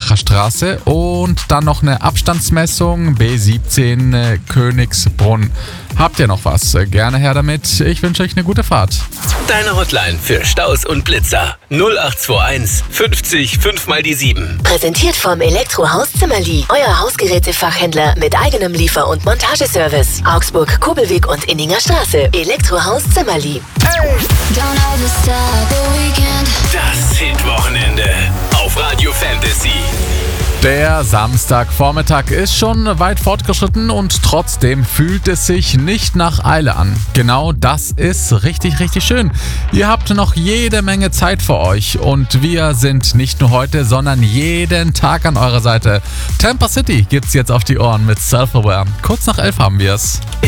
Erlacher Straße und dann noch eine Abstandsmessung B17 Königsbrunn. Habt ihr noch was? Gerne her damit. Ich wünsche euch eine gute Fahrt. Deine Hotline für Staus und Blitzer 0821 50 5 mal die 7. Präsentiert vom Elektrohaus Zimmerli. Euer Hausgerätefachhändler mit eigenem Liefer- und Montageservice. Augsburg, Kobelweg und Inninger Straße. Elektrohaus Zimmerli. Das Hit-Wochenende auf Radio Fantasy. Der Samstagvormittag ist schon weit fortgeschritten und trotzdem fühlt es sich nicht nach Eile an. Genau das ist richtig, richtig schön. Ihr habt noch jede Menge Zeit für euch und wir sind nicht nur heute, sondern jeden Tag an eurer Seite. Tampa City gibt's jetzt auf die Ohren mit Self-Aware. Kurz nach 11 haben wir's.